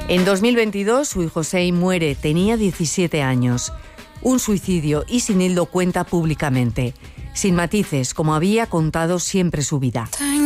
En 2022, Sui Josei muere, tenía 17 años. Un suicidio, y Sinil lo cuenta públicamente, sin matices, como había contado siempre su vida.